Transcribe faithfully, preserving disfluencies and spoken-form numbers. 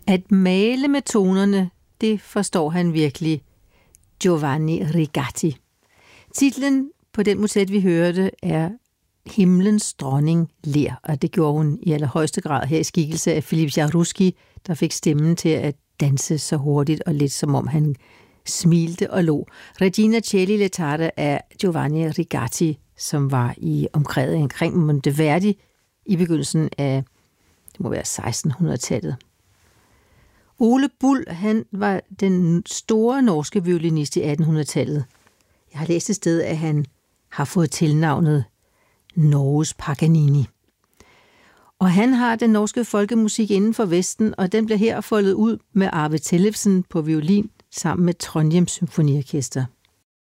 At male med tonerne, det forstår han virkelig, Giovanni Rigatti. Titlen på den motet, vi hørte, er Himlens dronning ler, og det gjorde hun i allerhøjeste grad her i skikkelse af Philippe Jaruski, der fik stemmen til at danse så hurtigt og lidt, som om han smilte og lå. Regina Coeli Lettare er Giovanni Rigatti, som var i omkring omkring Monteverdi i begyndelsen af, det må være sekstenhundredetallet. Ole Bull, han var den store norske violinist i attenhundredetallet. Jeg har læst et sted, at han har fået tilnavnet Norges Paganini. Og han har den norske folkemusik inden for Vesten, og den bliver her foldet ud med Arve Tellefsen på violin sammen med Trondhjems Symfoniorkester.